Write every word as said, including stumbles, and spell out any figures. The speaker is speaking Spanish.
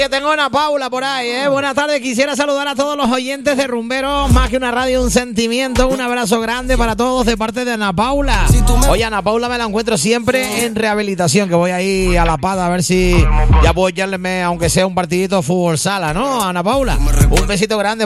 que tengo a Ana Paula por ahí, ¿eh? Buenas tardes, quisiera saludar a todos los oyentes de Rumberos, más que una radio, un sentimiento. Un abrazo grande para todos de parte de Ana Paula. Oye, Ana Paula me la encuentro siempre en rehabilitación, que voy ahí a La Paz a ver si ya puedo echarle, aunque sea un partidito de fútbol sala, ¿no, Ana Paula? Un besito grande.